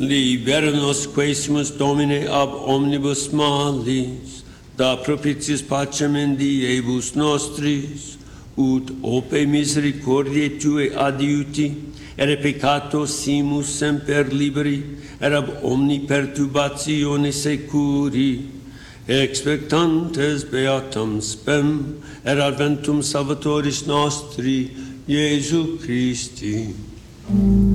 Libera nos quaesimus Domine ab omnibus malis, da propitiis pacem in diebus nostris, ut ope misericordiae Tue adiuti, ere peccato simus semper liberi, et ab omni perturbatione securi, expectantes beatam spem, et adventum Salvatoris nostri, Iesu Christi.